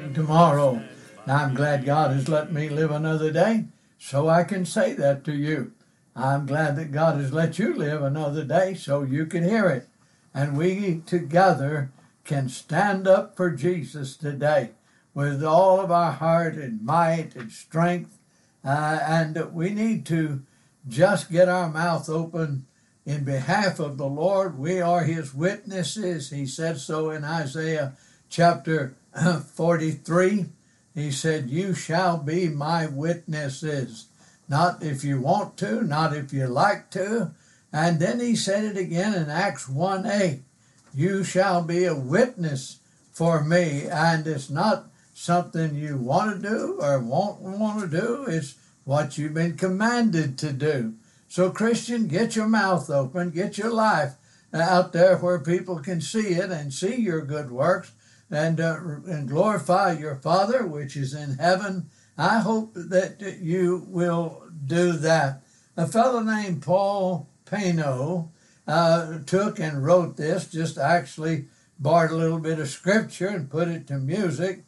tomorrow. And I'm glad God has let me live another day so I can say that to you. I'm glad that God has let you live another day so you can hear it. And we together can stand up for Jesus today with all of our heart and might and strength. And we need to just get our mouth open in behalf of the Lord. We are his witnesses. He said so in Isaiah chapter 43. He said, you shall be my witnesses. Not if you want to, not if you like to. And then he said it again in Acts 1:8. You shall be a witness for me. And it's not something you want to do or won't want to do. It's what you've been commanded to do. So, Christian, get your mouth open, get your life out there where people can see it and see your good works and glorify your Father which is in heaven. I hope that you will do that. A fellow named Paul Pano took and wrote this, just actually borrowed a little bit of scripture and put it to music.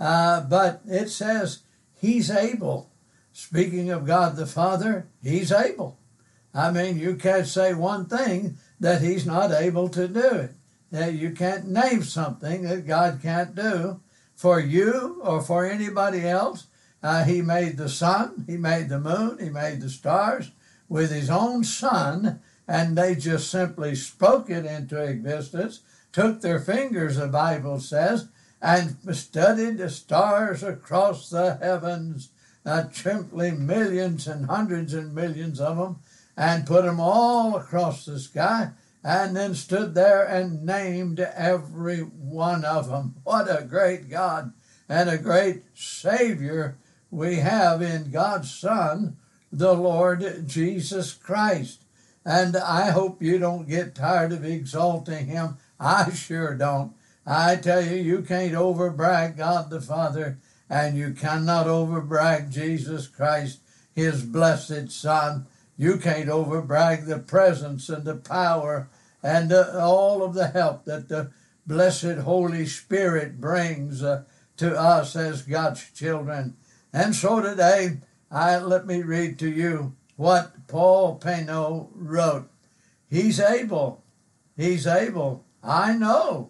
But it says, he's able. Speaking of God the Father, he's able. I mean, you can't say one thing that he's not able to do it. You can't name something that God can't do for you or for anybody else. He made the sun, he made the moon, he made the stars with his own Son, and they just simply spoke it into existence, took their fingers, the Bible says, and studied the stars across the heavens, simply millions and hundreds and millions of them, and put them all across the sky, and then stood there and named every one of them. What a great God and a great Savior we have in God's Son, the Lord Jesus Christ. And I hope you don't get tired of exalting him. I sure don't. I tell you, you can't overbrag God the Father, and you cannot overbrag Jesus Christ, his blessed Son. You can't overbrag the presence and the power and all of the help that the blessed Holy Spirit brings to us as God's children. And so today, let me read to you what Paul Pano wrote. He's able. He's able. I know.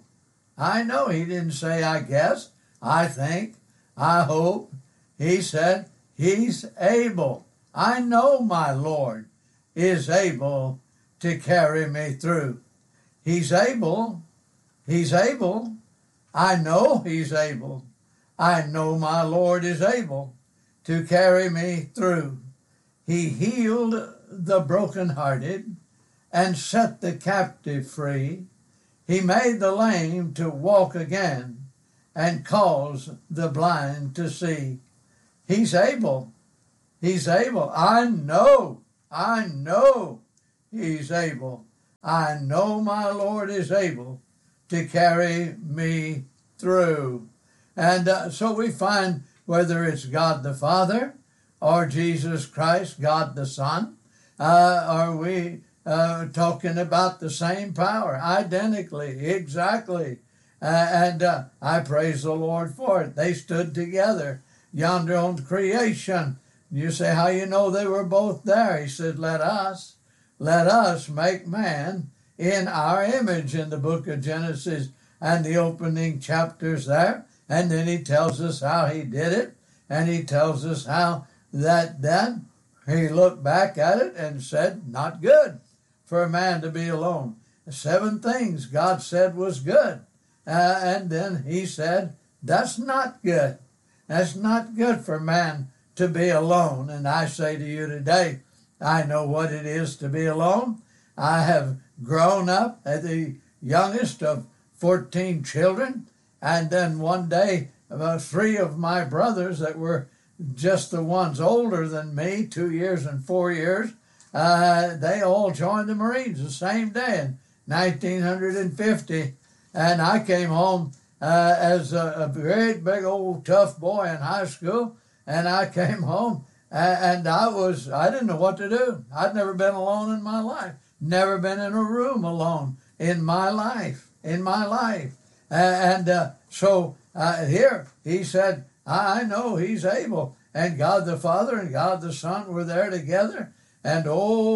He didn't say, I guess, I think, I hope. He said, he's able. I know my Lord is able to carry me through. He's able. He's able. I know he's able. I know my Lord is able to carry me through. He healed the brokenhearted and set the captive free. He made the lame to walk again and caused the blind to see. He's able. He's able. I know he's able. I know my Lord is able to carry me through. And so we find whether it's God the Father or Jesus Christ, God the Son, are we talking about the same power, identically, exactly. And I praise the Lord for it. They stood together yonder on creation. You say, how you know they were both there? He said, let us make man in our image, in the book of Genesis and the opening chapters there. And then he tells us how he did it. And he tells us how that then he looked back at it and said, not good for a man to be alone. 7 things God said was good. And then he said, that's not good. That's not good for man to be alone. And I say to you today, I know what it is to be alone. I have grown up as the youngest of 14 children. And then one day, about 3 of my brothers that were just the ones older than me, 2 years and 4 years, they all joined the Marines the same day in 1950. And I came home as a great big old tough boy in high school. And I came home and I didn't know what to do. I'd never been alone in my life. Never been in a room alone in my life. So here he said, I know he's able. And God the Father and God the Son were there together. And oh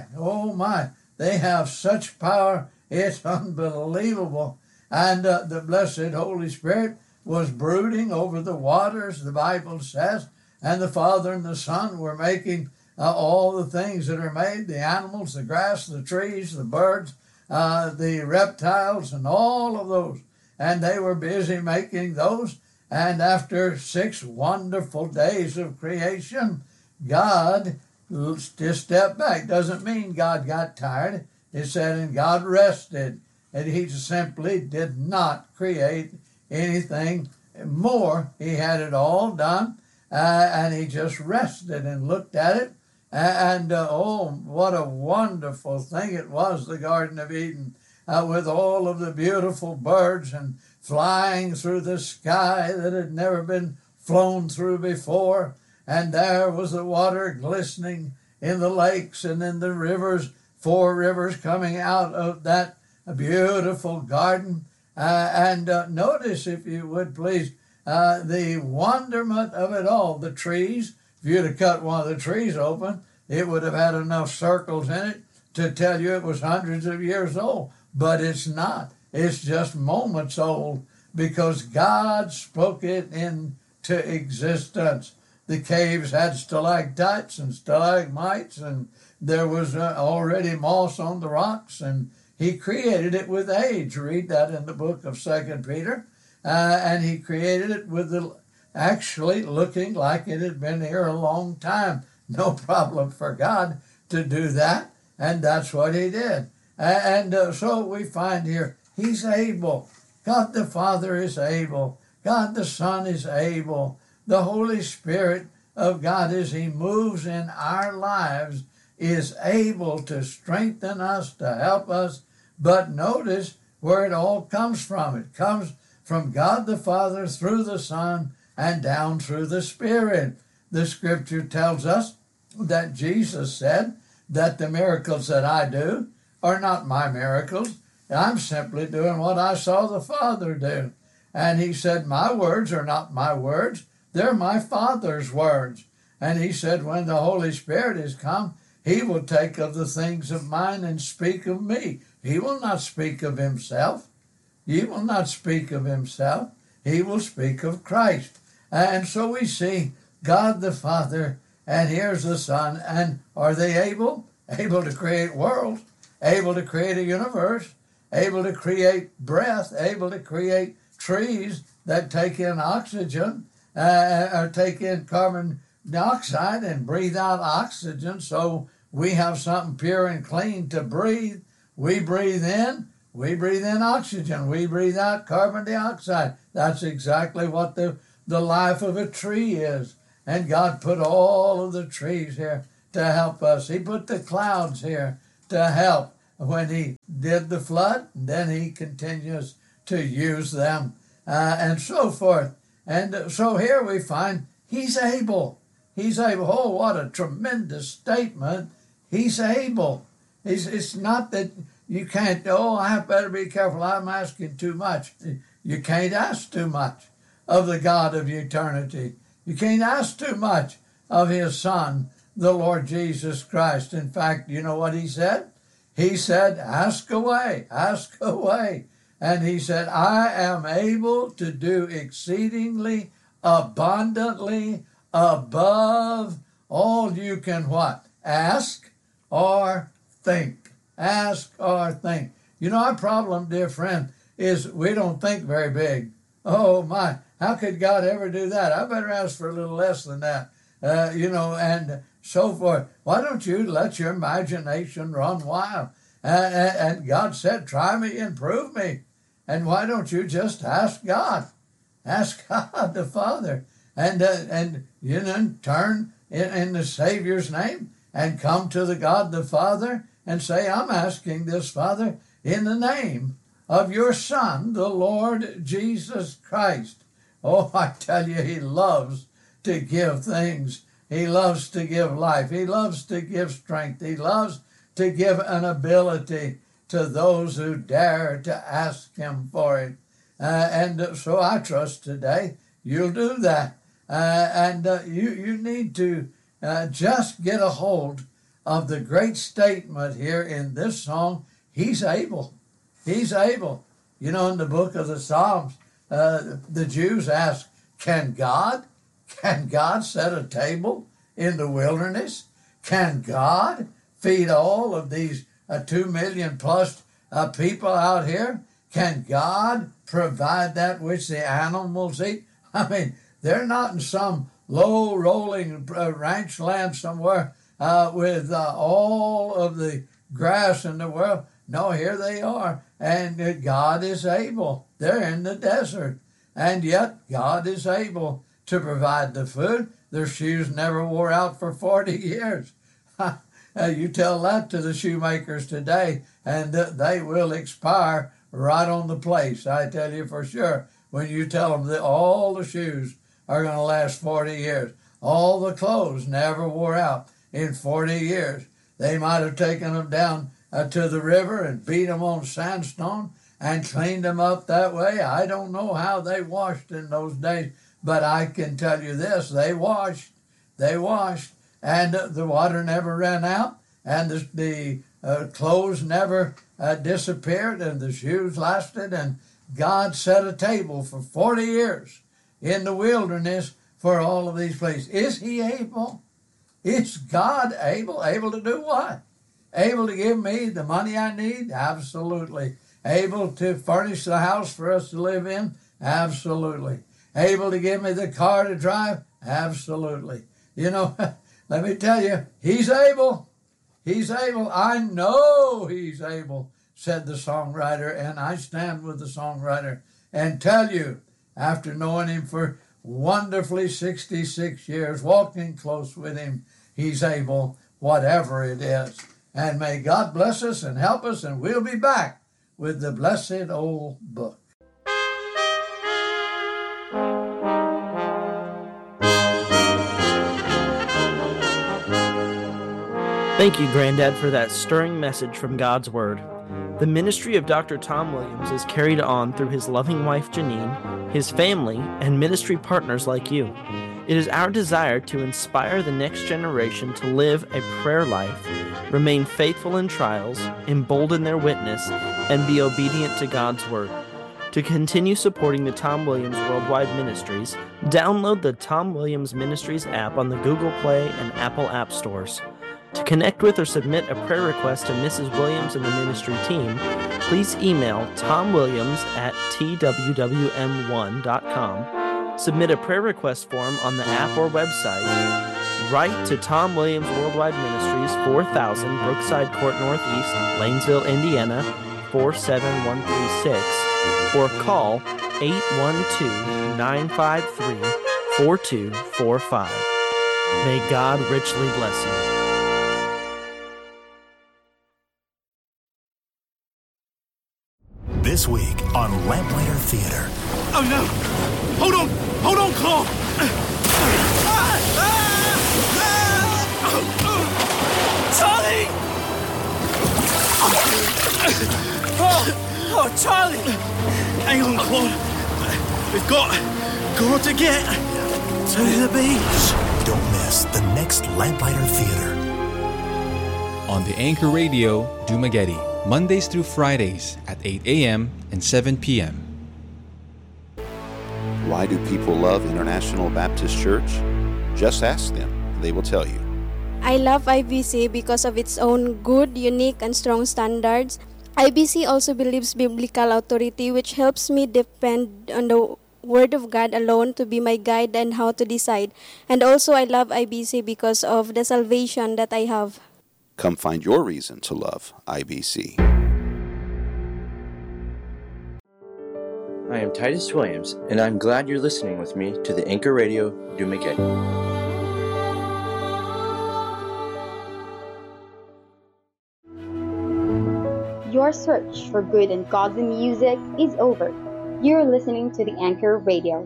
my, they have such power. It's unbelievable. And the blessed Holy Spirit was brooding over the waters, the Bible says. And the Father and the Son were making all the things that are made, the animals, the grass, the trees, the birds, the reptiles, and all of those. And they were busy making those. And after 6 wonderful days of creation, God just stepped back. Doesn't mean God got tired. It said, and God rested. And he simply did not create anything more. He had it all done. And he just rested and looked at it. And oh, what a wonderful thing it was, the Garden of Eden, with all of the beautiful birds and flying through the sky that had never been flown through before. And there was the water glistening in the lakes and in the rivers, 4 rivers coming out of that beautiful garden. And notice, if you would please, the wonderment of it all. The trees, if you'd have cut one of the trees open, it would have had enough circles in it to tell you it was hundreds of years old. But it's not. It's just moments old, because God spoke it into existence. The caves had stalactites and stalagmites, and there was already moss on the rocks, and he created it with age. Read that in the book of 2 Peter. And he created it with actually looking like it had been here a long time. No problem for God to do that, and that's what he did. And so we find here, he's able. God the Father is able. God the Son is able. The Holy Spirit of God, as he moves in our lives, is able to strengthen us, to help us. But notice where it all comes from. It comes from God the Father through the Son and down through the Spirit. The Scripture tells us that Jesus said that the miracles that I do are not my miracles. I'm simply doing what I saw the Father do. And he said, my words are not my words. They're my Father's words. And he said, when the Holy Spirit is come, he will take of the things of mine and speak of me. He will not speak of himself. He will not speak of himself. He will speak of Christ. And so we see God the Father, and here's the Son. And are they able? Able to create worlds, able to create a universe, able to create breath, able to create trees that take in oxygen, or take in carbon dioxide and breathe out oxygen, so we have something pure and clean to breathe. We breathe in oxygen. We breathe out carbon dioxide. That's exactly what the life of a tree is. And God put all of the trees here to help us. He put the clouds here to help when he did the flood. Then he continues to use them and so forth. And so here we find he's able. He's able. Oh, what a tremendous statement. He's able. It's not that you can't, I better be careful, I'm asking too much. You can't ask too much of the God of eternity. You can't ask too much of his Son, the Lord Jesus Christ. In fact, you know what he said? He said, ask away, ask away. And he said, I am able to do exceedingly abundantly above all you can what? Ask or think. Ask or think. You know, our problem, dear friend, is we don't think very big. Oh my, how could God ever do that? I better ask for a little less than that. And so forth. Why don't you let your imagination run wild? And God said, try me and prove me. And why don't you just ask God? Ask God the Father. And turn in the Savior's name and come to the God the Father and say, I'm asking this, Father, in the name of your Son, the Lord Jesus Christ. Oh, I tell you, he loves to give things. He loves to give life. He loves to give strength. He loves to give an ability to those who dare to ask him for it. So I trust today you'll do that. You need to just get a hold of the great statement here in this song. He's able. He's able. You know, in the book of the Psalms, the Jews ask, can God set a table in the wilderness? Can God feed all of these 2 million plus people out here? Can God provide that which the animals eat? I mean, they're not in some low rolling ranch land somewhere with all of the grass in the world. No, here they are. And God is able. They're in the desert. And yet God is able to provide the food. Their shoes never wore out for 40 years. You tell that to the shoemakers today, and they will expire right on the place. I tell you for sure, when you tell them that all the shoes are going to last 40 years, all the clothes never wore out in 40 years. They might have taken them down to the river and beat them on sandstone and cleaned them up that way. I don't know how they washed in those days, but I can tell you this, they washed, and the water never ran out, and the clothes never disappeared, and the shoes lasted, and God set a table for 40 years in the wilderness for all of these places. Is he able? Is God able? Able to do what? Able to give me the money I need? Absolutely. Able to furnish the house for us to live in? Absolutely. Able to give me the car to drive? Absolutely. You know, let me tell you, he's able. He's able. I know he's able, said the songwriter, and I stand with the songwriter and tell you, after knowing him for wonderfully 66 years, walking close with him, he's able, whatever it is. And may God bless us and help us, and we'll be back with the blessed old book. Thank you, Granddad, for that stirring message from God's Word. The ministry of Dr. Tom Williams is carried on through his loving wife, Janine, his family, and ministry partners like you. It is our desire to inspire the next generation to live a prayer life, remain faithful in trials, embolden their witness, and be obedient to God's Word. To continue supporting the Tom Williams Worldwide Ministries, download the Tom Williams Ministries app on the Google Play and Apple App Stores. To connect with or submit a prayer request to Mrs. Williams and the ministry team, please email tomwilliams@twwm1.com. Submit a prayer request form on the app or website. Write to Tom Williams Worldwide Ministries, 4000 Brookside Court Northeast, Lanesville, Indiana, 47136, or call 812-953-4245. May God richly bless you. This week on Lamplighter Theater. Oh no! Hold on, Claw! Charlie! Oh, Charlie! Hang on, Claude. We've got to get to the beach. Don't miss the next Lamplighter Theater. On the Anchor Radio, Dumaguete, Mondays through Fridays at 8 a.m. and 7 p.m. Why do people love International Baptist Church? Just ask them. They will tell you. I love IBC because of its own good, unique, and strong standards. IBC also believes biblical authority, which helps me depend on the Word of God alone to be my guide and how to decide. And also I love IBC because of the salvation that I have. Come find your reason to love IBC. I am Titus Williams, and I'm glad you're listening with me to the Anchor Radio Dumaguete. Your search for good and godly music is over. You're listening to the Anchor Radio.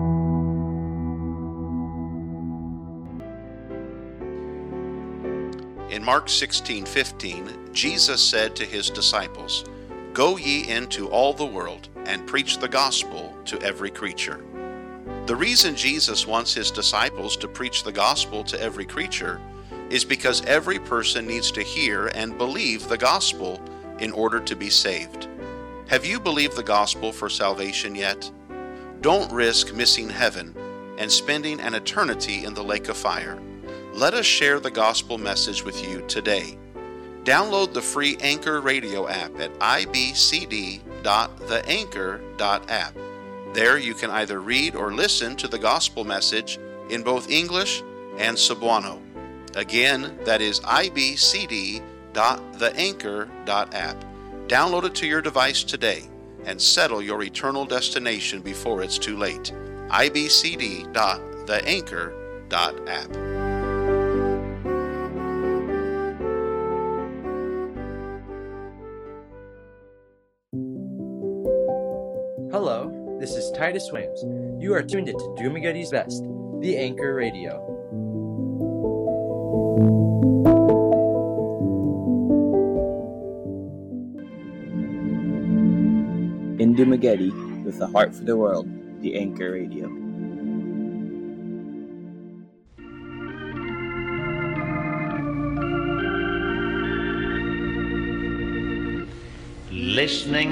In Mark 16:15, Jesus said to his disciples, "Go ye into all the world, and preach the gospel to every creature. The reason Jesus wants his disciples to preach the gospel to every creature is because every person needs to hear and believe the gospel in order to be saved. Have you believed the gospel for salvation yet? Don't risk missing heaven and spending an eternity in the lake of fire. Let us share the gospel message with you today. Download the free Anchor radio app at ibcd.theanchor.app. There you can either read or listen to the gospel message in both English and Cebuano. Again, that is ibcd.theanchor.app. Download it to your device today and settle your eternal destination before it's too late. ibcd.theanchor.app. Hello, this is Titus Williams. You are tuned into Dumagadi's Best, the Anchor Radio. In Dumaguete, with a heart for the world, the Anchor Radio. Listening